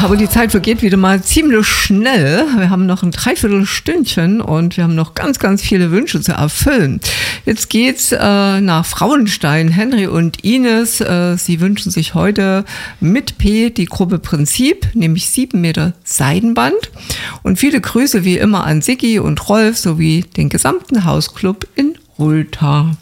aber die Zeit vergeht wieder mal ziemlich schnell. Wir haben noch ein Dreiviertelstündchen und wir haben noch ganz, ganz viele Wünsche zu erfüllen. Jetzt geht's nach Frauenstein. Henry und Ines, sie wünschen sich heute mit P die Gruppe Prinzip, nämlich 7 Meter Seidenband. Und viele Grüße wie immer an Siggi und Rolf sowie den gesamten Hausclub in Rulta.